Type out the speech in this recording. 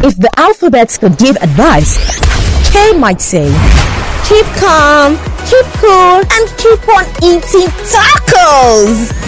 If the alphabets could give advice, K might say, keep calm, keep cool, and keep on eating tacos.